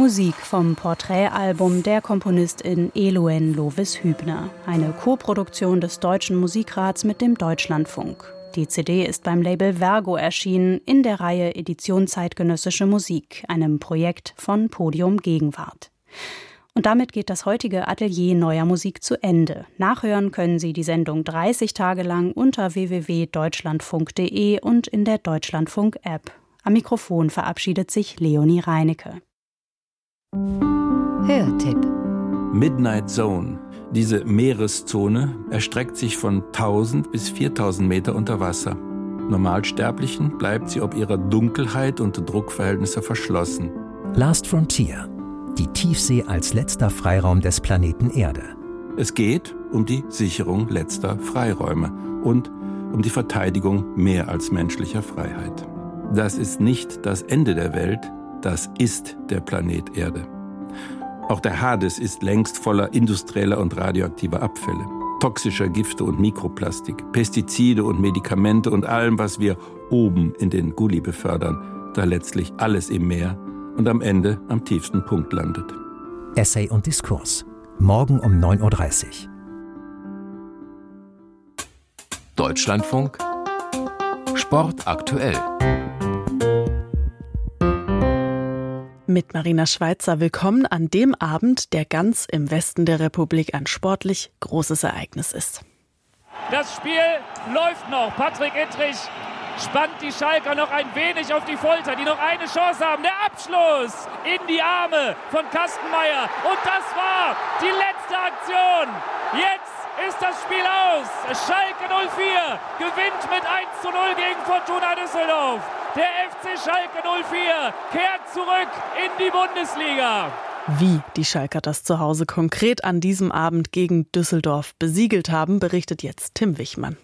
Musik vom Porträtalbum der Komponistin Eloen Lovis-Hübner. Eine Koproduktion des Deutschen Musikrats mit dem Deutschlandfunk. Die CD ist beim Label Vergo erschienen in der Reihe Edition Zeitgenössische Musik, einem Projekt von Podium Gegenwart. Und damit geht das heutige Atelier neuer Musik zu Ende. Nachhören können Sie die Sendung 30 Tage lang unter www.deutschlandfunk.de und in der Deutschlandfunk-App. Am Mikrofon verabschiedet sich Leonie Reinecke. Hörtipp. Midnight Zone. Diese Meereszone erstreckt sich von 1000 bis 4000 Meter unter Wasser. Normalsterblichen bleibt sie ob ihrer Dunkelheit und Druckverhältnisse verschlossen. Last Frontier. Die Tiefsee als letzter Freiraum des Planeten Erde. Es geht um die Sicherung letzter Freiräume und um die Verteidigung mehr als menschlicher Freiheit. Das ist nicht das Ende der Welt, das ist der Planet Erde. Auch der Hades ist längst voller industrieller und radioaktiver Abfälle, toxischer Gifte und Mikroplastik, Pestizide und Medikamente und allem, was wir oben in den Gully befördern, da letztlich alles im Meer und am Ende am tiefsten Punkt landet. Essay und Diskurs. Morgen um 9.30 Uhr. Deutschlandfunk Sport aktuell. Mit Marina Schweizer willkommen an dem Abend, der ganz im Westen der Republik ein sportlich großes Ereignis ist. Das Spiel läuft noch. Patrick Ittrich spannt die Schalker noch ein wenig auf die Folter, die noch eine Chance haben. Der Abschluss in die Arme von Kastenmeier. Und das war die letzte Aktion. Jetzt ist das Spiel aus. Schalke 04 gewinnt mit 1:0 gegen Fortuna Düsseldorf. Der FC Schalke 04 kehrt zurück in die Bundesliga. Wie die Schalker das zu Hause konkret an diesem Abend gegen Düsseldorf besiegelt haben, berichtet jetzt Tim Wichmann.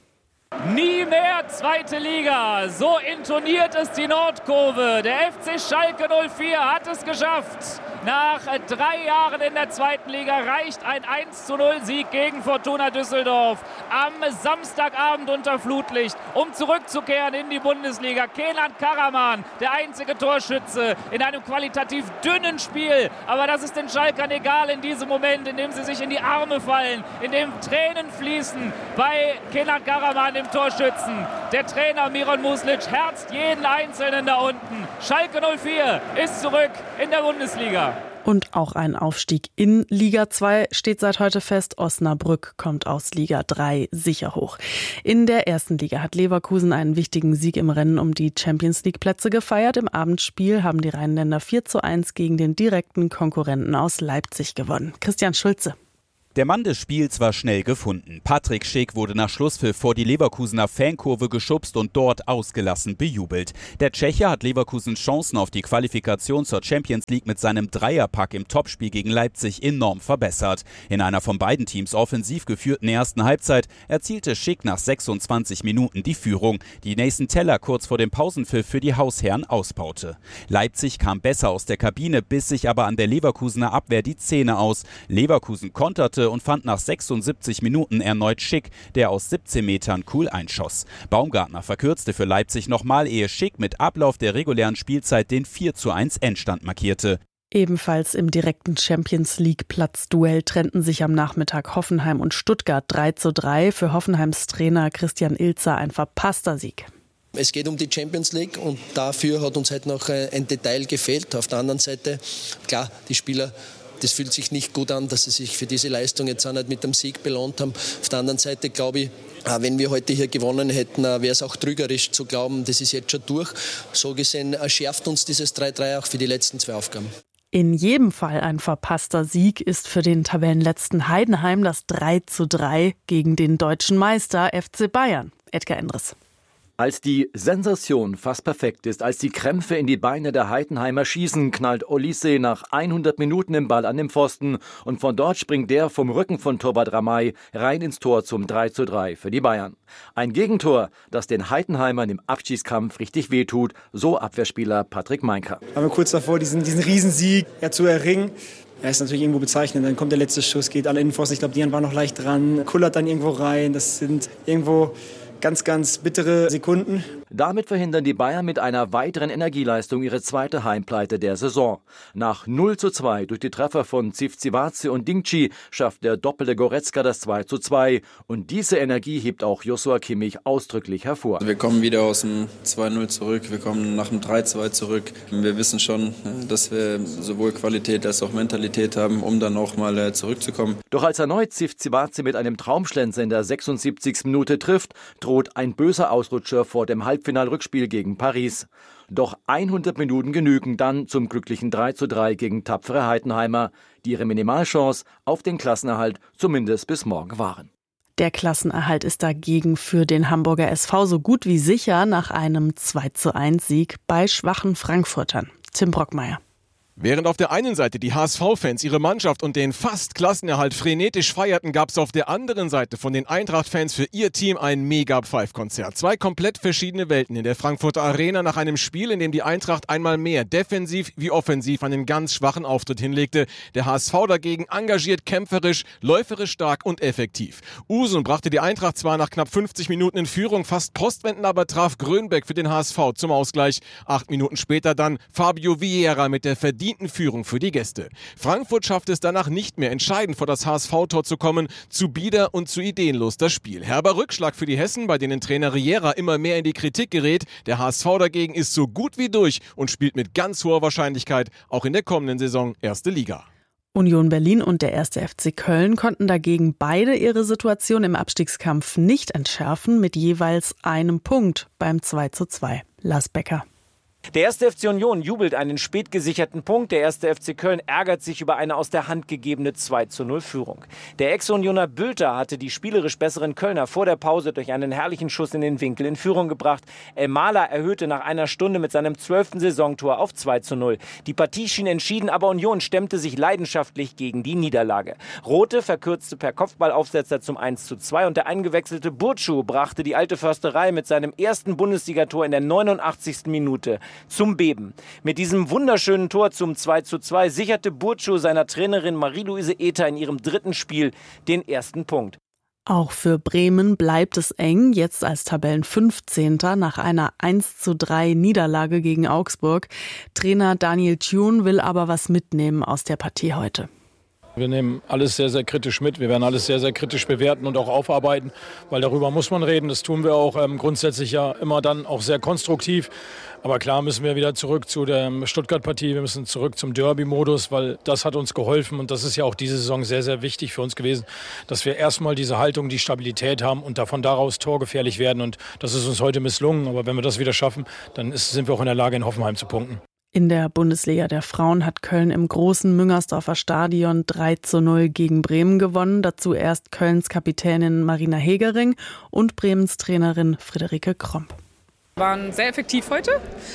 Nie mehr zweite Liga, so intoniert es die Nordkurve. Der FC Schalke 04 hat es geschafft. Nach 3 Jahren in der zweiten Liga reicht ein 1:0 Sieg gegen Fortuna Düsseldorf am Samstagabend unter Flutlicht, um zurückzukehren in die Bundesliga. Kenan Karaman, der einzige Torschütze in einem qualitativ dünnen Spiel. Aber das ist den Schalkern egal in diesem Moment, in dem sie sich in die Arme fallen, in dem Tränen fließen bei Kenan Karaman, dem Torschützen. Der Trainer Miron Muslic herzt jeden Einzelnen da unten. Schalke 04 ist zurück in der Bundesliga. Und auch ein Aufstieg in Liga 2 steht seit heute fest. Osnabrück kommt aus Liga 3 sicher hoch. In der ersten Liga hat Leverkusen einen wichtigen Sieg im Rennen um die Champions-League-Plätze gefeiert. Im Abendspiel haben die Rheinländer 4:1 gegen den direkten Konkurrenten aus Leipzig gewonnen. Christian Schulze. Der Mann des Spiels war schnell gefunden. Patrick Schick wurde nach Schlusspfiff vor die Leverkusener Fankurve geschubst und dort ausgelassen bejubelt. Der Tscheche hat Leverkusens Chancen auf die Qualifikation zur Champions League mit seinem Dreierpack im Topspiel gegen Leipzig enorm verbessert. In einer von beiden Teams offensiv geführten ersten Halbzeit erzielte Schick nach 26 Minuten die Führung, die Nathan Teller kurz vor dem Pausenpfiff für die Hausherren ausbaute. Leipzig kam besser aus der Kabine, biss sich aber an der Leverkusener Abwehr die Zähne aus. Leverkusen konterte und fand nach 76 Minuten erneut Schick, der aus 17 Metern cool einschoss. Baumgartner verkürzte für Leipzig nochmal, ehe Schick mit Ablauf der regulären Spielzeit den 4:1 Endstand markierte. Ebenfalls im direkten Champions-League-Platz-Duell trennten sich am Nachmittag Hoffenheim und Stuttgart 3:3. Für Hoffenheims Trainer Christian Ilzer ein verpasster Sieg. Es geht um die Champions League und dafür hat uns halt noch ein Detail gefehlt. Auf der anderen Seite, klar, die Spieler, das fühlt sich nicht gut an, dass sie sich für diese Leistung jetzt auch nicht mit dem Sieg belohnt haben. Auf der anderen Seite glaube ich, wenn wir heute hier gewonnen hätten, wäre es auch trügerisch zu glauben, das ist jetzt schon durch. So gesehen schärft uns dieses 3:3 auch für die letzten 2 Aufgaben. In jedem Fall ein verpasster Sieg ist für den Tabellenletzten Heidenheim das 3:3 gegen den deutschen Meister FC Bayern. Edgar Endres. Als die Sensation fast perfekt ist, als die Krämpfe in die Beine der Heidenheimer schießen, knallt Olise nach 100 Minuten im Ball an den Pfosten und von dort springt der vom Rücken von Torwart Ramay rein ins Tor zum 3:3 für die Bayern. Ein Gegentor, das den Heidenheimern im Abstiegskampf richtig wehtut, so Abwehrspieler Patrick Meinker. Aber kurz davor, diesen Riesensieg zu erringen. Er ist natürlich irgendwo bezeichnend. Dann kommt der letzte Schuss, geht alle Innenpfosten. Ich glaube, Dian war noch leicht dran, kullert dann irgendwo rein. Das sind irgendwo ganz, ganz bittere Sekunden. Damit verhindern die Bayern mit einer weiteren Energieleistung ihre zweite Heimpleite der Saison. Nach 0:2 durch die Treffer von Tsitsipas und Dingchi schafft der doppelte Goretzka das 2:2. Und diese Energie hebt auch Joshua Kimmich ausdrücklich hervor. Wir kommen wieder aus dem 2:0 zurück, wir kommen nach dem 3:2 zurück. Wir wissen schon, dass wir sowohl Qualität als auch Mentalität haben, um dann auch mal zurückzukommen. Doch als erneut Tsitsipas mit einem Traumschlenzer in der 76. Minute trifft, droht ein böser Ausrutscher vor dem Halbfinalrückspiel gegen Paris. Doch 100 Minuten genügen dann zum glücklichen 3:3 gegen tapfere Heidenheimer, die ihre Minimalchance auf den Klassenerhalt zumindest bis morgen wahren. Der Klassenerhalt ist dagegen für den Hamburger SV so gut wie sicher nach einem 2:1-Sieg bei schwachen Frankfurtern. Tim Brockmeier. Während auf der einen Seite die HSV-Fans ihre Mannschaft und den fast Klassenerhalt frenetisch feierten, gab es auf der anderen Seite von den Eintracht-Fans für ihr Team ein Mega-Pfeif-Konzert. Zwei komplett verschiedene Welten in der Frankfurter Arena nach einem Spiel, in dem die Eintracht einmal mehr defensiv wie offensiv einen ganz schwachen Auftritt hinlegte. Der HSV dagegen engagiert, kämpferisch, läuferisch stark und effektiv. Usun brachte die Eintracht zwar nach knapp 50 Minuten in Führung, fast postwendend aber traf Grönbeck für den HSV zum Ausgleich. 8 Minuten später dann Fabio Vieira mit der verdienten Führung für die Gäste. Frankfurt schafft es danach nicht mehr entscheidend vor das HSV-Tor zu kommen, zu bieder und zu ideenlos das Spiel. Herber Rückschlag für die Hessen, bei denen Trainer Riera immer mehr in die Kritik gerät. Der HSV dagegen ist so gut wie durch und spielt mit ganz hoher Wahrscheinlichkeit auch in der kommenden Saison erste Liga. Union Berlin und der 1. FC Köln konnten dagegen beide ihre Situation im Abstiegskampf nicht entschärfen, mit jeweils einem Punkt beim 2:2. Lars Becker. Der 1. FC Union jubelt einen spät gesicherten Punkt. Der 1. FC Köln ärgert sich über eine aus der Hand gegebene 2:0 Führung. Der Ex-Unioner Bülter hatte die spielerisch besseren Kölner vor der Pause durch einen herrlichen Schuss in den Winkel in Führung gebracht. El Mala erhöhte nach einer Stunde mit seinem 12. Saisontor auf 2:0. Die Partie schien entschieden, aber Union stemmte sich leidenschaftlich gegen die Niederlage. Rote verkürzte per Kopfballaufsetzer zum 1:2 und der eingewechselte Burcu brachte die alte Försterei mit seinem ersten Bundesligator in der 89. Minute zum Beben. Mit diesem wunderschönen Tor zum 2:2 sicherte Burcu seiner Trainerin Marie-Louise Ether in ihrem dritten Spiel den ersten Punkt. Auch für Bremen bleibt es eng, jetzt als Tabellen-15. nach einer 1:3 Niederlage gegen Augsburg. Trainer Daniel Thune will aber was mitnehmen aus der Partie heute. Wir nehmen alles sehr, sehr kritisch mit. Wir werden alles sehr, sehr kritisch bewerten und auch aufarbeiten, weil darüber muss man reden. Das tun wir auch grundsätzlich ja immer dann auch sehr konstruktiv. Aber klar müssen wir wieder zurück zu der Stuttgart-Partie. Wir müssen zurück zum Derby-Modus, weil das hat uns geholfen. Und das ist ja auch diese Saison sehr, sehr wichtig für uns gewesen, dass wir erstmal diese Haltung, die Stabilität haben und daraus torgefährlich werden. Und das ist uns heute misslungen. Aber wenn wir das wieder schaffen, dann sind wir auch in der Lage, in Hoffenheim zu punkten. In der Bundesliga der Frauen hat Köln im großen Müngersdorfer Stadion 3:0 gegen Bremen gewonnen. Dazu erst Kölns Kapitänin Marina Hegering und Bremens Trainerin Friederike Kromp. Waren sehr effektiv heute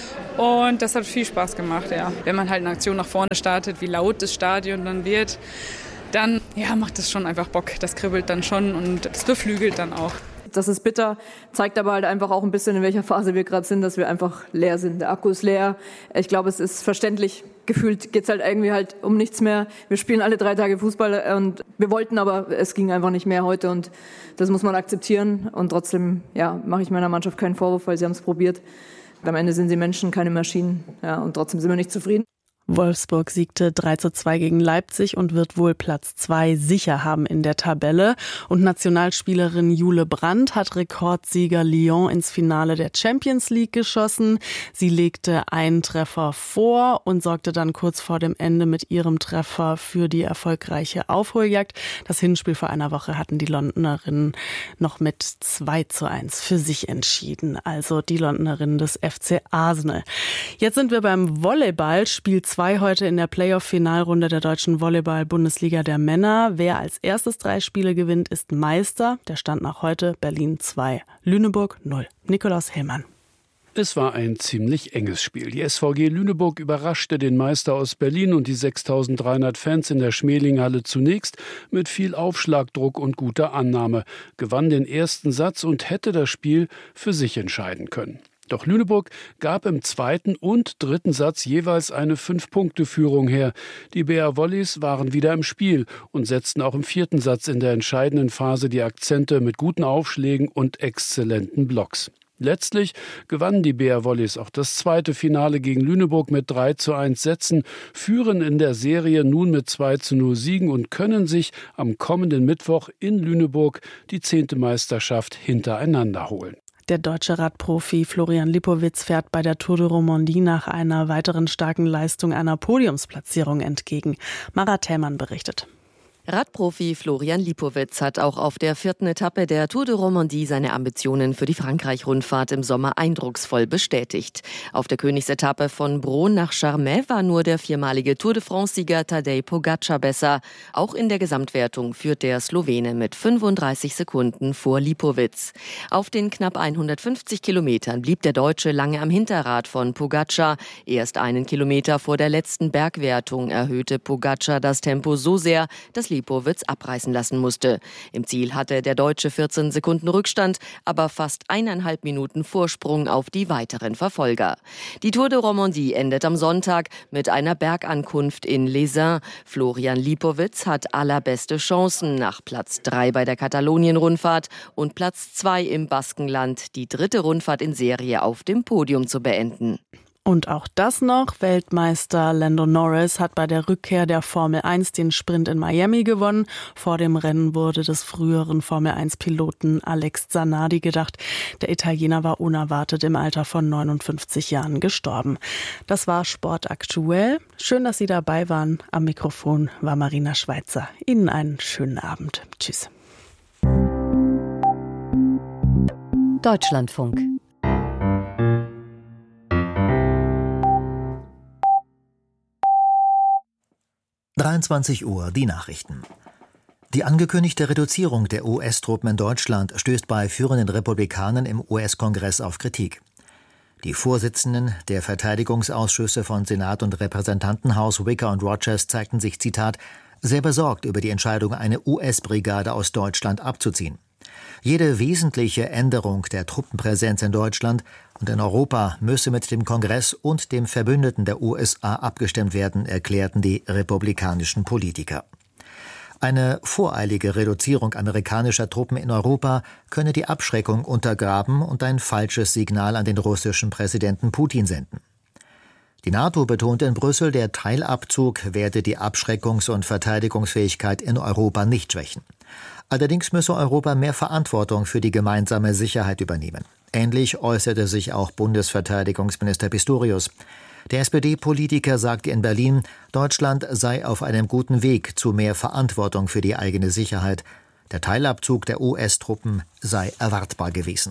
und das hat viel Spaß gemacht. Ja. Wenn man halt eine Aktion nach vorne startet, wie laut das Stadion dann wird, dann macht das schon einfach Bock. Das kribbelt dann schon und das beflügelt dann auch. Das ist bitter, zeigt aber halt einfach auch ein bisschen, in welcher Phase wir gerade sind, dass wir einfach leer sind. Der Akku ist leer. Ich glaube, es ist verständlich. Gefühlt geht es halt irgendwie halt um nichts mehr. Wir spielen alle 3 Tage Fußball und wir wollten, aber es ging einfach nicht mehr heute und das muss man akzeptieren. Und trotzdem mache ich meiner Mannschaft keinen Vorwurf, weil sie haben es probiert. Am Ende sind sie Menschen, keine Maschinen. Ja, und trotzdem sind wir nicht zufrieden. Wolfsburg siegte 3:2 gegen Leipzig und wird wohl Platz 2 sicher haben in der Tabelle. Und Nationalspielerin Jule Brandt hat Rekordsieger Lyon ins Finale der Champions League geschossen. Sie legte einen Treffer vor und sorgte dann kurz vor dem Ende mit ihrem Treffer für die erfolgreiche Aufholjagd. Das Hinspiel vor einer Woche hatten die Londonerinnen noch mit 2:1 für sich entschieden. Also die Londonerinnen des FC Arsenal. Jetzt sind wir beim Volleyball. Spiel 2 heute in der Playoff-Finalrunde der deutschen Volleyball-Bundesliga der Männer. Wer als erstes 3 Spiele gewinnt, ist Meister. Der Stand nach heute: Berlin 2, Lüneburg 0. Nikolaus Hellmann. Es war ein ziemlich enges Spiel. Die SVG Lüneburg überraschte den Meister aus Berlin und die 6.300 Fans in der Schmelinghalle zunächst mit viel Aufschlagdruck und guter Annahme, gewann den ersten Satz und hätte das Spiel für sich entscheiden können. Doch Lüneburg gab im zweiten und dritten Satz jeweils eine 5-Punkte-Führung her. Die BR Volleys waren wieder im Spiel und setzten auch im vierten Satz in der entscheidenden Phase die Akzente mit guten Aufschlägen und exzellenten Blocks. Letztlich gewannen die BR Volleys auch das zweite Finale gegen Lüneburg mit 3:1 Sätzen, führen in der Serie nun mit 2:0 Siegen und können sich am kommenden Mittwoch in Lüneburg die 10. Meisterschaft hintereinander holen. Der deutsche Radprofi Florian Lipowitz fährt bei der Tour de Romandie nach einer weiteren starken Leistung einer Podiumsplatzierung entgegen. Mara Thälmann berichtet. Radprofi Florian Lipowitz hat auch auf der 4. Etappe der Tour de Romandie seine Ambitionen für die Frankreich-Rundfahrt im Sommer eindrucksvoll bestätigt. Auf der Königsetappe von Bron nach Charmey war nur der viermalige Tour de France-Sieger Tadej Pogačar besser. Auch in der Gesamtwertung führt der Slowene mit 35 Sekunden vor Lipowitz. Auf den knapp 150 Kilometern blieb der Deutsche lange am Hinterrad von Pogačar. Erst einen Kilometer vor der letzten Bergwertung erhöhte Pogačar das Tempo so sehr, dass Lipowitz abreißen lassen musste. Im Ziel hatte der Deutsche 14 Sekunden Rückstand, aber fast 1,5 Minuten Vorsprung auf die weiteren Verfolger. Die Tour de Romandie endet am Sonntag mit einer Bergankunft in Les Uns. Florian Lipowitz hat allerbeste Chancen, nach Platz 3 bei der Katalonien-Rundfahrt und Platz 2 im Baskenland die 3. Rundfahrt in Serie auf dem Podium zu beenden. Und auch das noch, Weltmeister Lando Norris hat bei der Rückkehr der Formel 1 den Sprint in Miami gewonnen. Vor dem Rennen wurde des früheren Formel 1-Piloten Alex Zanardi gedacht. Der Italiener war unerwartet im Alter von 59 Jahren gestorben. Das war Sport aktuell. Schön, dass Sie dabei waren. Am Mikrofon war Marina Schweizer. Ihnen einen schönen Abend. Tschüss. Deutschlandfunk. Uhr, die Nachrichten. Die angekündigte Reduzierung der US-Truppen in Deutschland stößt bei führenden Republikanern im US-Kongress auf Kritik. Die Vorsitzenden der Verteidigungsausschüsse von Senat und Repräsentantenhaus Wicker und Rogers zeigten sich, Zitat, sehr besorgt über die Entscheidung, eine US-Brigade aus Deutschland abzuziehen. Jede wesentliche Änderung der Truppenpräsenz in Deutschland und in Europa müsse mit dem Kongress und dem Verbündeten der USA abgestimmt werden, erklärten die republikanischen Politiker. Eine voreilige Reduzierung amerikanischer Truppen in Europa könne die Abschreckung untergraben und ein falsches Signal an den russischen Präsidenten Putin senden. Die NATO betonte in Brüssel, der Teilabzug werde die Abschreckungs- und Verteidigungsfähigkeit in Europa nicht schwächen. Allerdings müsse Europa mehr Verantwortung für die gemeinsame Sicherheit übernehmen. Ähnlich äußerte sich auch Bundesverteidigungsminister Pistorius. Der SPD-Politiker sagte in Berlin, Deutschland sei auf einem guten Weg zu mehr Verantwortung für die eigene Sicherheit. Der Teilabzug der US-Truppen sei erwartbar gewesen.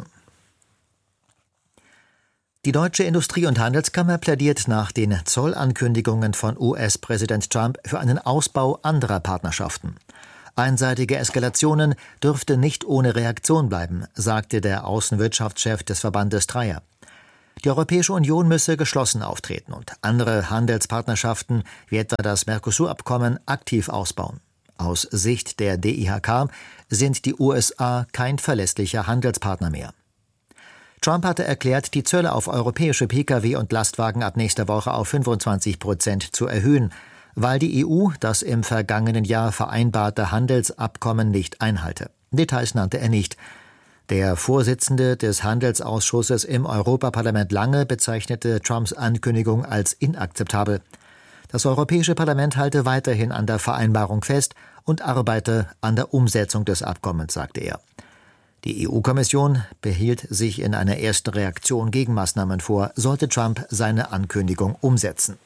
Die Deutsche Industrie- und Handelskammer plädiert nach den Zollankündigungen von US-Präsident Trump für einen Ausbau anderer Partnerschaften. Einseitige Eskalationen dürfte nicht ohne Reaktion bleiben, sagte der Außenwirtschaftschef des Verbandes Dreier. Die Europäische Union müsse geschlossen auftreten und andere Handelspartnerschaften, wie etwa das Mercosur-Abkommen, aktiv ausbauen. Aus Sicht der DIHK sind die USA kein verlässlicher Handelspartner mehr. Trump hatte erklärt, die Zölle auf europäische Pkw und Lastwagen ab nächster Woche auf 25% zu erhöhen, weil die EU das im vergangenen Jahr vereinbarte Handelsabkommen nicht einhalte. Details nannte er nicht. Der Vorsitzende des Handelsausschusses im Europaparlament Lange bezeichnete Trumps Ankündigung als inakzeptabel. Das Europäische Parlament halte weiterhin an der Vereinbarung fest und arbeite an der Umsetzung des Abkommens, sagte er. Die EU-Kommission behielt sich in einer ersten Reaktion Gegenmaßnahmen vor, sollte Trump seine Ankündigung umsetzen.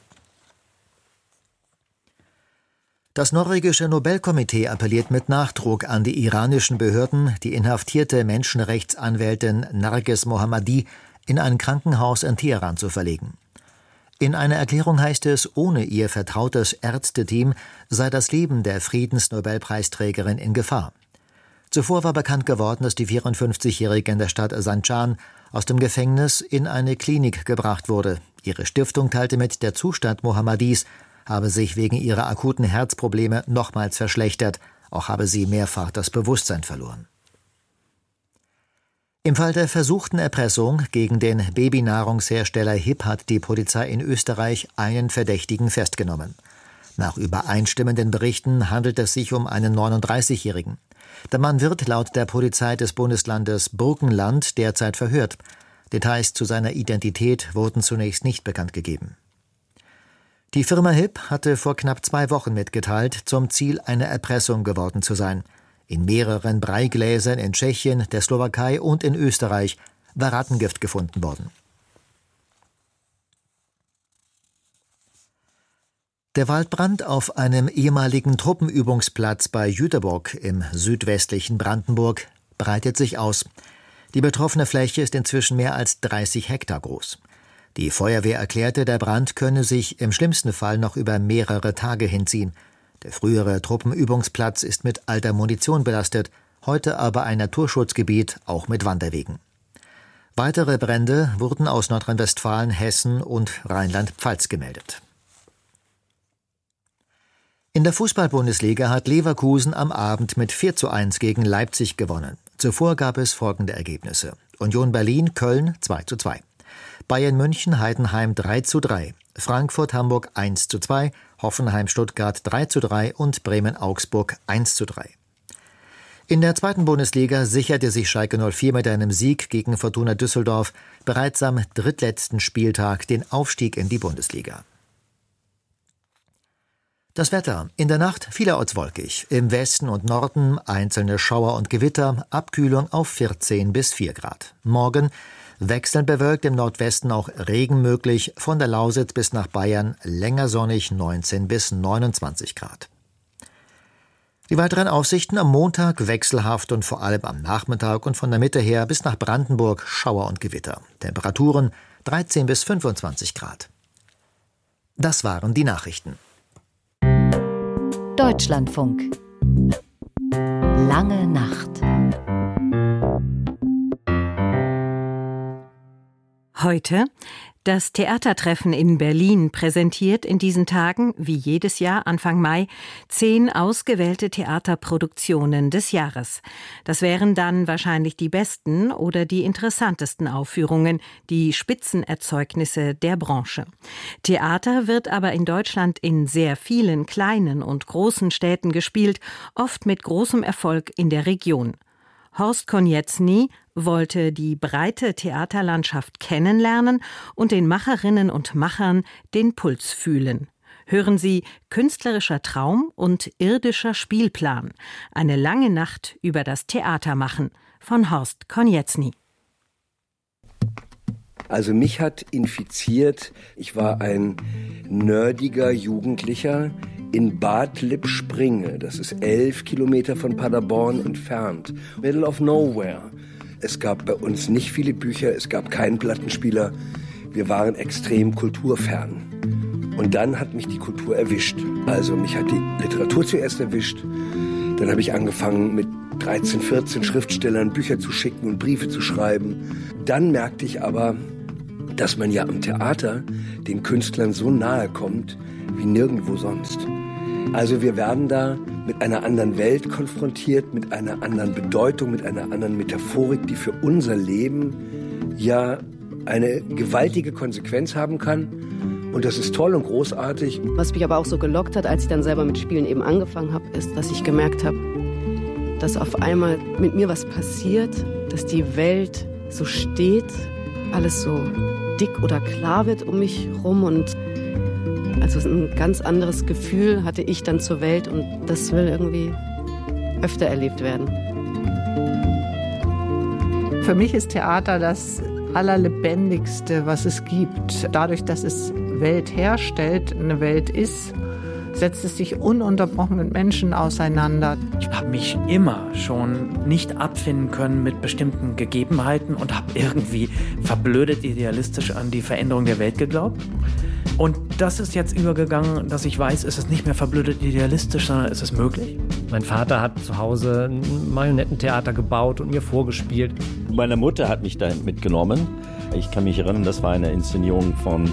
Das norwegische Nobelkomitee appelliert mit Nachdruck an die iranischen Behörden, die inhaftierte Menschenrechtsanwältin Narges Mohammadi in ein Krankenhaus in Teheran zu verlegen. In einer Erklärung heißt es, ohne ihr vertrautes Ärzteteam sei das Leben der Friedensnobelpreisträgerin in Gefahr. Zuvor war bekannt geworden, dass die 54-Jährige in der Stadt Zanjan aus dem Gefängnis in eine Klinik gebracht wurde. Ihre Stiftung teilte mit, der Zustand Mohammadis habe sich wegen ihrer akuten Herzprobleme nochmals verschlechtert. Auch habe sie mehrfach das Bewusstsein verloren. Im Fall der versuchten Erpressung gegen den Babynahrungshersteller HiP hat die Polizei in Österreich einen Verdächtigen festgenommen. Nach übereinstimmenden Berichten handelt es sich um einen 39-Jährigen. Der Mann wird laut der Polizei des Bundeslandes Burgenland derzeit verhört. Details zu seiner Identität wurden zunächst nicht bekannt gegeben. Die Firma HiP hatte vor knapp 2 Wochen mitgeteilt, zum Ziel einer Erpressung geworden zu sein. In mehreren Breigläsern in Tschechien, der Slowakei und in Österreich war Rattengift gefunden worden. Der Waldbrand auf einem ehemaligen Truppenübungsplatz bei Jüterbog im südwestlichen Brandenburg breitet sich aus. Die betroffene Fläche ist inzwischen mehr als 30 Hektar groß. Die Feuerwehr erklärte, der Brand könne sich im schlimmsten Fall noch über mehrere Tage hinziehen. Der frühere Truppenübungsplatz ist mit alter Munition belastet, heute aber ein Naturschutzgebiet, auch mit Wanderwegen. Weitere Brände wurden aus Nordrhein-Westfalen, Hessen und Rheinland-Pfalz gemeldet. In der Fußball-Bundesliga hat Leverkusen am Abend mit 4:1 gegen Leipzig gewonnen. Zuvor gab es folgende Ergebnisse: Union Berlin, Köln 2:2, Bayern München, Heidenheim 3:3, Frankfurt, Hamburg 1:2, Hoffenheim, Stuttgart 3:3 und Bremen-Augsburg 1:3. In der zweiten Bundesliga sicherte sich Schalke 04 mit einem Sieg gegen Fortuna Düsseldorf bereits am drittletzten Spieltag den Aufstieg in die Bundesliga. Das Wetter: In der Nacht vielerorts wolkig, im Westen und Norden einzelne Schauer und Gewitter, Abkühlung auf 14 bis 4 Grad. Morgen wechselnd bewölkt, im Nordwesten auch Regen möglich, von der Lausitz bis nach Bayern länger sonnig, 19 bis 29 Grad. Die weiteren Aussichten: am Montag wechselhaft und vor allem am Nachmittag und von der Mitte her bis nach Brandenburg Schauer und Gewitter. Temperaturen 13 bis 25 Grad. Das waren die Nachrichten. Deutschlandfunk. Lange Nacht. Heute das Theatertreffen in Berlin präsentiert in diesen Tagen, wie jedes Jahr Anfang Mai, 10 ausgewählte Theaterproduktionen des Jahres. Das wären dann wahrscheinlich die besten oder die interessantesten Aufführungen, die Spitzenerzeugnisse der Branche. Theater wird aber in Deutschland in sehr vielen kleinen und großen Städten gespielt, oft mit großem Erfolg in der Region. Horst Konieczny wollte die breite Theaterlandschaft kennenlernen und den Macherinnen und Machern den Puls fühlen. Hören Sie Künstlerischer Traum und irdischer Spielplan. Eine lange Nacht über das Theatermachen von Horst Konieczny. Also mich hat infiziert, ich war ein nerdiger Jugendlicher in Bad Lippspringe. Das ist 11 Kilometer von Paderborn entfernt. Middle of nowhere. Es gab bei uns nicht viele Bücher, es gab keinen Plattenspieler. Wir waren extrem kulturfern. Und dann hat mich die Kultur erwischt. Also mich hat die Literatur zuerst erwischt. Dann habe ich angefangen mit 13, 14 Schriftstellern Bücher zu schicken und Briefe zu schreiben. Dann merkte ich aber, dass man ja am Theater den Künstlern so nahe kommt wie nirgendwo sonst. Also wir werden da mit einer anderen Welt konfrontiert, mit einer anderen Bedeutung, mit einer anderen Metaphorik, die für unser Leben ja eine gewaltige Konsequenz haben kann. Und das ist toll und großartig. Was mich aber auch so gelockt hat, als ich dann selber mit Spielen eben angefangen habe, ist, dass ich gemerkt habe, dass auf einmal mit mir was passiert, dass die Welt so steht, alles so dick oder klar wird um mich rum und also ein ganz anderes Gefühl hatte ich dann zur Welt und das will irgendwie öfter erlebt werden. Für mich ist Theater das Allerlebendigste, was es gibt. Dadurch, dass es Welt herstellt, eine Welt ist, setzt es sich ununterbrochen mit Menschen auseinander. Ich habe mich immer schon nicht abfinden können mit bestimmten Gegebenheiten und habe irgendwie verblödet idealistisch an die Veränderung der Welt geglaubt. Und das ist jetzt übergegangen, dass ich weiß, es ist nicht mehr verblödet idealistisch, sondern es ist möglich. Mein Vater hat zu Hause ein Marionettentheater gebaut und mir vorgespielt. Meine Mutter hat mich da mitgenommen. Ich kann mich erinnern, das war eine Inszenierung von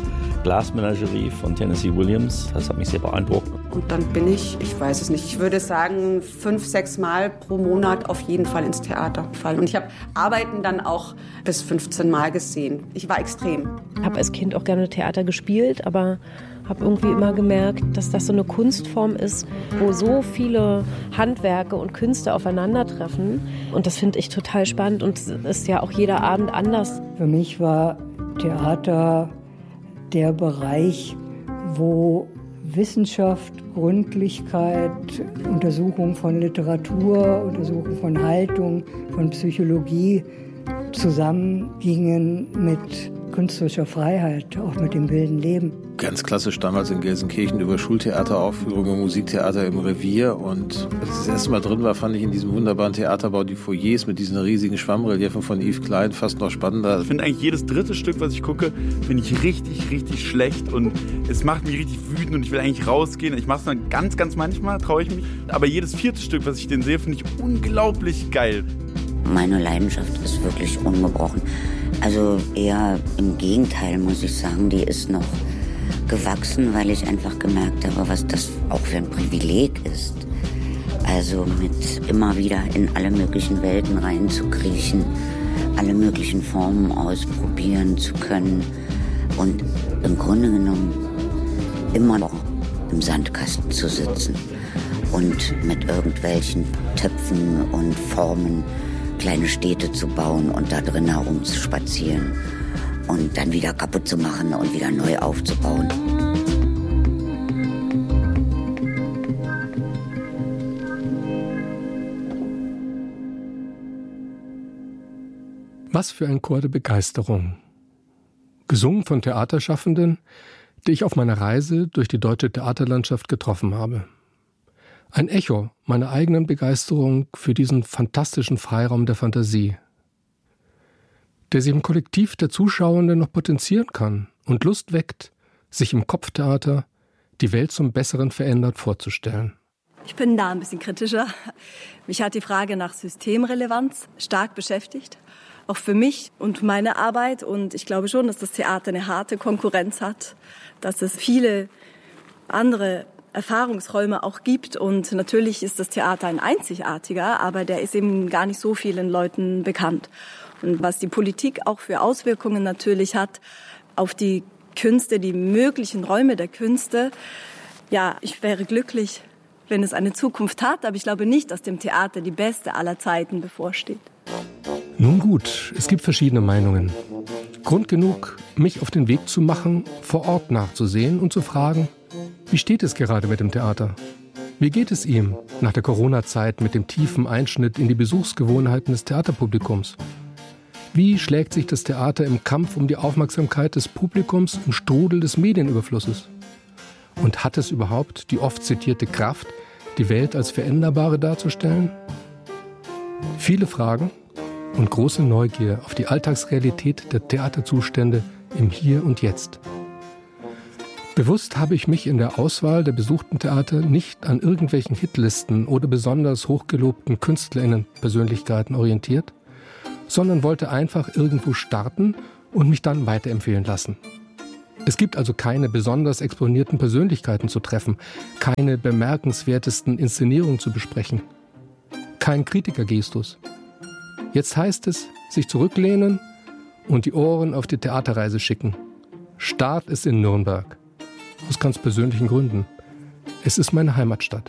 Glasmenagerie von Tennessee Williams. Das hat mich sehr beeindruckt. Und dann bin ich weiß es nicht, ich würde sagen 5-6 Mal pro Monat auf jeden Fall ins Theater gefallen. Und ich habe Arbeiten dann auch bis 15 Mal gesehen. Ich war extrem. Ich habe als Kind auch gerne Theater gespielt, aber habe irgendwie immer gemerkt, dass das so eine Kunstform ist, wo so viele Handwerke und Künste aufeinandertreffen. Und das finde ich total spannend und es ist ja auch jeder Abend anders. Für mich war Theater der Bereich, wo Wissenschaft, Gründlichkeit, Untersuchung von Literatur, Untersuchung von Haltung, von Psychologie zusammengingen mit künstlerischer Freiheit, auch mit dem wilden Leben. Ganz klassisch damals in Gelsenkirchen über Schultheateraufführungen, Musiktheater im Revier. Und als ich das erste Mal drin war, fand ich in diesem wunderbaren Theaterbau die Foyers mit diesen riesigen Schwammreliefen von Yves Klein fast noch spannender. Ich finde eigentlich jedes dritte Stück, was ich gucke, finde ich richtig, richtig schlecht. Und es macht mich richtig wütend und ich will eigentlich rausgehen. Ich mache es dann ganz, ganz manchmal, traue ich mich. Aber jedes vierte Stück, was ich den sehe, finde ich unglaublich geil. Meine Leidenschaft ist wirklich ungebrochen. Also eher im Gegenteil, muss ich sagen, die ist noch gewachsen, weil ich einfach gemerkt habe, was das auch für ein Privileg ist. Also mit immer wieder in alle möglichen Welten reinzukriechen, alle möglichen Formen ausprobieren zu können und im Grunde genommen immer noch im Sandkasten zu sitzen und mit irgendwelchen Töpfen und Formen kleine Städte zu bauen und da drin herumzuspazieren und dann wieder kaputt zu machen und wieder neu aufzubauen. Was für ein Chor der Begeisterung. Gesungen von Theaterschaffenden, die ich auf meiner Reise durch die deutsche Theaterlandschaft getroffen habe. Ein Echo meiner eigenen Begeisterung für diesen fantastischen Freiraum der Fantasie, der sich im Kollektiv der Zuschauenden noch potenzieren kann und Lust weckt, sich im Kopftheater die Welt zum Besseren verändert vorzustellen. Ich bin da ein bisschen kritischer. Mich hat die Frage nach Systemrelevanz stark beschäftigt, auch für mich und meine Arbeit. Und ich glaube schon, dass das Theater eine harte Konkurrenz hat, dass es viele andere Erfahrungsräume auch gibt. Und natürlich ist das Theater ein einzigartiger, aber der ist eben gar nicht so vielen Leuten bekannt. Und was die Politik auch für Auswirkungen natürlich hat auf die Künste, die möglichen Räume der Künste. Ja, ich wäre glücklich, wenn es eine Zukunft hat, aber ich glaube nicht, dass dem Theater die beste aller Zeiten bevorsteht. Nun gut, es gibt verschiedene Meinungen. Grund genug, mich auf den Weg zu machen, vor Ort nachzusehen und zu fragen, wie steht es gerade mit dem Theater? Wie geht es ihm nach der Corona-Zeit mit dem tiefen Einschnitt in die Besuchsgewohnheiten des Theaterpublikums? Wie schlägt sich das Theater im Kampf um die Aufmerksamkeit des Publikums im Strudel des Medienüberflusses? Und hat es überhaupt die oft zitierte Kraft, die Welt als veränderbare darzustellen? Viele Fragen und große Neugier auf die Alltagsrealität der Theaterzustände im Hier und Jetzt. Bewusst habe ich mich in der Auswahl der besuchten Theater nicht an irgendwelchen Hitlisten oder besonders hochgelobten KünstlerInnen-Persönlichkeiten orientiert, sondern wollte einfach irgendwo starten und mich dann weiterempfehlen lassen. Es gibt also keine besonders exponierten Persönlichkeiten zu treffen, keine bemerkenswertesten Inszenierungen zu besprechen, kein Kritikergestus. Jetzt heißt es, sich zurücklehnen und die Ohren auf die Theaterreise schicken. Start ist in Nürnberg. Aus ganz persönlichen Gründen. Es ist meine Heimatstadt.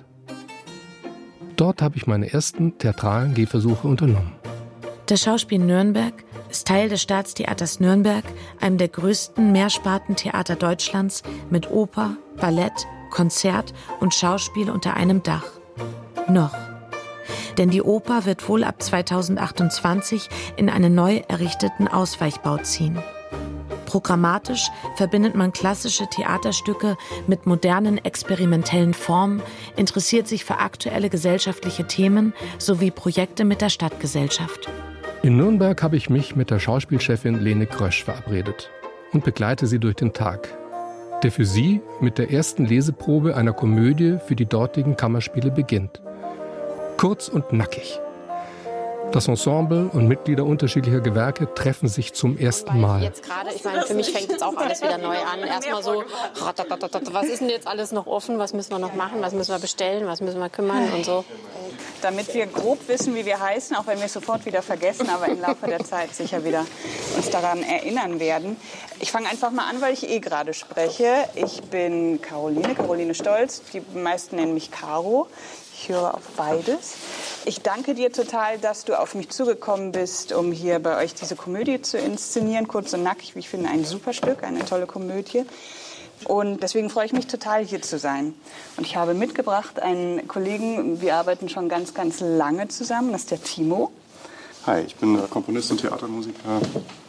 Dort habe ich meine ersten theatralen Gehversuche unternommen. Das Schauspiel Nürnberg ist Teil des Staatstheaters Nürnberg, einem der größten Mehrspartentheater Deutschlands mit Oper, Ballett, Konzert und Schauspiel unter einem Dach. Noch. Denn die Oper wird wohl ab 2028 in einen neu errichteten Ausweichbau ziehen. Programmatisch verbindet man klassische Theaterstücke mit modernen experimentellen Formen, interessiert sich für aktuelle gesellschaftliche Themen sowie Projekte mit der Stadtgesellschaft. In Nürnberg habe ich mich mit der Schauspielchefin Lene Grösch verabredet und begleite sie durch den Tag, der für sie mit der ersten Leseprobe einer Komödie für die dortigen Kammerspiele beginnt. Kurz und nackig. Das Ensemble und Mitglieder unterschiedlicher Gewerke treffen sich zum ersten Mal. Jetzt gerade, ich meine, für mich fängt jetzt auch alles wieder neu an. Erstmal so, was ist denn jetzt alles noch offen? Was müssen wir noch machen? Was müssen wir bestellen? Was müssen wir kümmern und so? Damit wir grob wissen, wie wir heißen, auch wenn wir es sofort wieder vergessen, aber im Laufe der Zeit sicher wieder uns daran erinnern werden. Ich fange einfach mal an, weil ich gerade spreche. Ich bin Caroline Stolz. Die meisten nennen mich Caro. Ich höre auf beides. Ich danke dir total, dass du auf mich zugekommen bist, um hier bei euch diese Komödie zu inszenieren. Kurz und nackig, wie ich finde, ein super Stück, eine tolle Komödie. Und deswegen freue ich mich total, hier zu sein. Und ich habe mitgebracht einen Kollegen, wir arbeiten schon ganz, ganz lange zusammen, das ist der Timo. Hi, ich bin Komponist und Theatermusiker,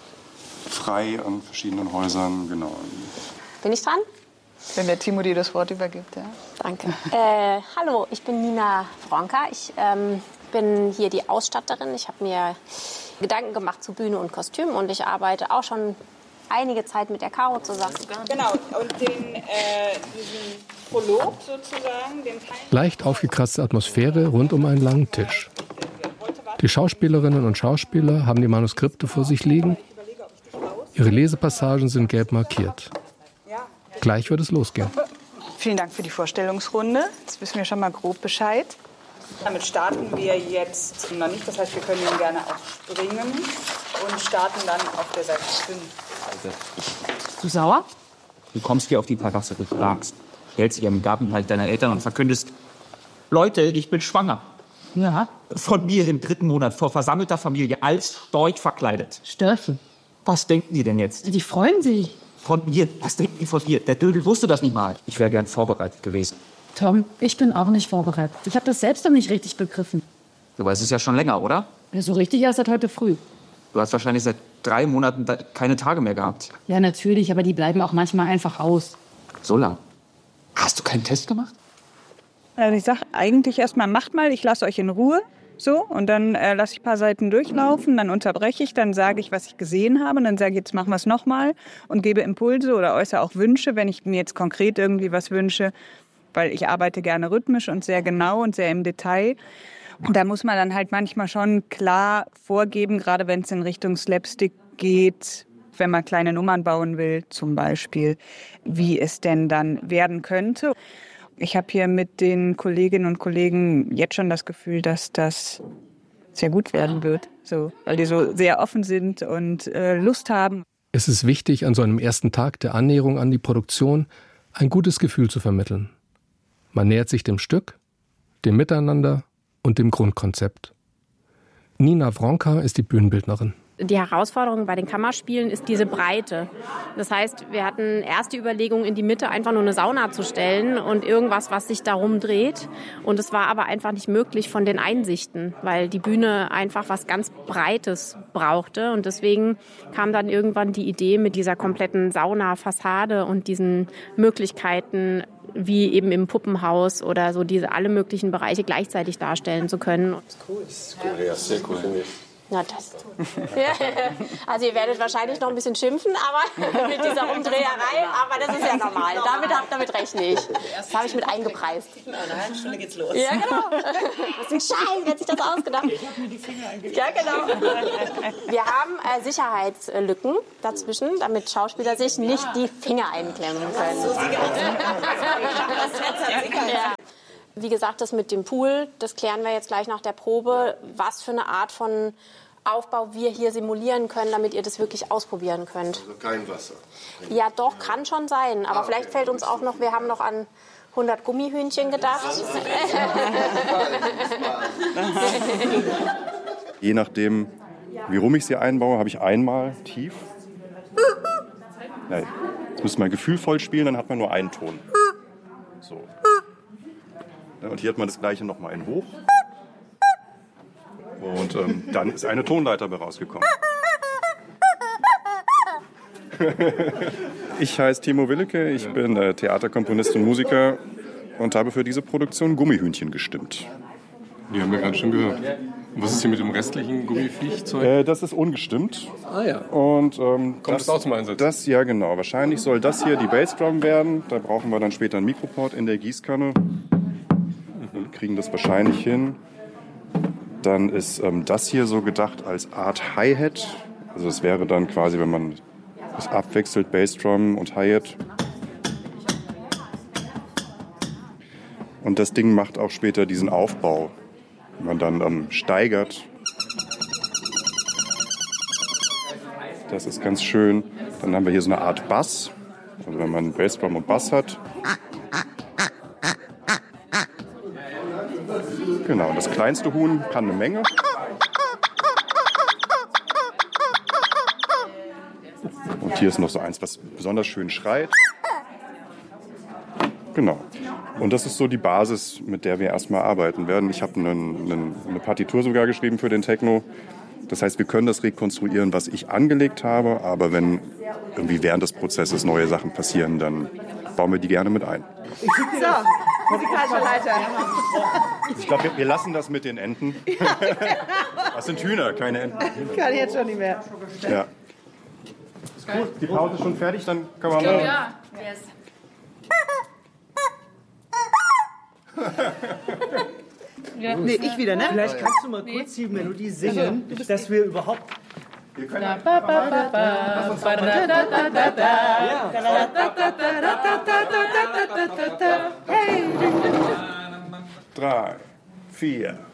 frei an verschiedenen Häusern, genau. Bin ich dran? Wenn der Timo dir das Wort übergibt, ja. Danke. Hallo, ich bin Nina Wronka. Ich bin hier die Ausstatterin. Ich habe mir Gedanken gemacht zu Bühne und Kostüm und ich arbeite auch schon einige Zeit mit der Caro zusammen. Genau, und diesen Prolog sozusagen, den Leicht aufgekratzte Atmosphäre rund um einen langen Tisch. Die Schauspielerinnen und Schauspieler haben die Manuskripte vor sich liegen. Ihre Lesepassagen sind gelb markiert. Gleich wird es losgehen. Vielen Dank für die Vorstellungsrunde. Jetzt wissen wir schon mal grob Bescheid. Damit starten wir jetzt noch nicht. Das heißt, wir können ihn gerne auch springen und starten dann auf der Seite 5. Bist du sauer? Du kommst hier auf die Terrasse, du fragst, stellst dich am Gartenteich deiner Eltern und verkündest: Leute, ich bin schwanger. Ja. Von mir im 3. Monat vor versammelter Familie als Storch verkleidet. Steffen. Was denken die denn jetzt? Die freuen sich. Von mir? Was denken die von mir? Der Dödel wusste das nicht mal. Ich wäre gern vorbereitet gewesen. Tom, ich bin auch nicht vorbereitet. Ich habe das selbst noch nicht richtig begriffen. Aber es ist ja schon länger, oder? Ja, so richtig erst seit heute früh. Du hast wahrscheinlich seit 3 Monaten keine Tage mehr gehabt. Ja, natürlich, aber die bleiben auch manchmal einfach aus. So lang. Hast du keinen Test gemacht? Also ich sage eigentlich erstmal, macht mal, ich lasse euch in Ruhe. So, und dann lasse ich ein paar Seiten durchlaufen, dann unterbreche ich, dann sage ich, was ich gesehen habe, und dann sage ich, jetzt machen wir es nochmal und gebe Impulse oder äußere auch Wünsche, wenn ich mir jetzt konkret irgendwie was wünsche, weil ich arbeite gerne rhythmisch und sehr genau und sehr im Detail. Und da muss man dann halt manchmal schon klar vorgeben, gerade wenn es in Richtung Slapstick geht, wenn man kleine Nummern bauen will zum Beispiel, wie es denn dann werden könnte. Ich habe hier mit den Kolleginnen und Kollegen jetzt schon das Gefühl, dass das sehr gut werden wird, so, weil die so sehr offen sind und Lust haben. Es ist wichtig, an so einem ersten Tag der Annäherung an die Produktion ein gutes Gefühl zu vermitteln. Man nähert sich dem Stück, dem Miteinander und dem Grundkonzept. Nina Wronka ist die Bühnenbildnerin. Die Herausforderung bei den Kammerspielen ist diese Breite. Das heißt, wir hatten erst die Überlegung, in die Mitte einfach nur eine Sauna zu stellen und irgendwas, was sich darum dreht. Und es war aber einfach nicht möglich von den Einsichten, weil die Bühne einfach was ganz Breites brauchte. Und deswegen kam dann irgendwann die Idee mit dieser kompletten Saunafassade und diesen Möglichkeiten, wie eben im Puppenhaus oder so, diese alle möglichen Bereiche gleichzeitig darstellen zu können. Cool, ja, sehr cool, finde ich. Na, das. Also ihr werdet wahrscheinlich noch ein bisschen schimpfen, aber mit dieser Umdreherei, aber das ist ja normal. Damit rechne ich. Das habe ich mit eingepreist. In einer halben Stunde geht's los. Ja, genau. Was ist ein Scheiß, wer hat sich das ausgedacht? Ich habe mir die Finger eingeklemmt. Ja, genau. Wir haben Sicherheitslücken dazwischen, damit Schauspieler sich nicht die Finger einklemmen können. Ja. Wie gesagt, das mit dem Pool, das klären wir jetzt gleich nach der Probe, was für eine Art von Aufbau wir hier simulieren können, damit ihr das wirklich ausprobieren könnt. Also kein Wasser? Ja, doch, kann schon sein. Aber vielleicht fällt uns auch noch, wir haben noch an 100 Gummihühnchen gedacht. Je nachdem, wie rum ich sie einbaue, habe ich einmal tief. Nein, jetzt müsste man gefühlvoll spielen, dann hat man nur einen Ton. So. Und hier hat man das gleiche nochmal in hoch. Und dann ist eine Tonleiter rausgekommen. Ich heiße Timo Willeke, ich bin Theaterkomponist und Musiker und habe für diese Produktion Gummihühnchen gestimmt. Die haben wir gerade schon gehört. Und was ist hier mit dem restlichen Gummiviechzeug? Das ist ungestimmt. Ah ja. Und kommt das auch zum Einsatz? Ja, genau. Wahrscheinlich soll das hier die Bassdrum werden. Da brauchen wir dann später einen Mikroport in der Gießkanne. Wir kriegen das wahrscheinlich hin. Dann ist das hier so gedacht als Art Hi-Hat. Also es wäre dann quasi, wenn man das abwechselt, Bassdrum und Hi-Hat. Und das Ding macht auch später diesen Aufbau. Wenn man dann steigert. Das ist ganz schön. Dann haben wir hier so eine Art Bass. Also wenn man Bassdrum und Bass hat. Genau, das kleinste Huhn kann eine Menge. Und hier ist noch so eins, was besonders schön schreit. Genau. Und das ist so die Basis, mit der wir erstmal arbeiten werden. Ich habe eine Partitur sogar geschrieben für den Techno. Das heißt, wir können das rekonstruieren, was ich angelegt habe. Aber wenn irgendwie während des Prozesses neue Sachen passieren, dann bauen wir die gerne mit ein. So, musikalischer Leiter. Ich glaube, wir lassen das mit den Enten. Das sind Hühner, keine Enten. Kann jetzt schon nicht mehr. Ja. Ist gut, die Pause ist schon fertig, dann können wir mal... Ja, yes. Ja. Nee, ich wieder, ne? Vielleicht kannst du mal kurz die Melodie singen, dass wir überhaupt... Wir können... 3, 4...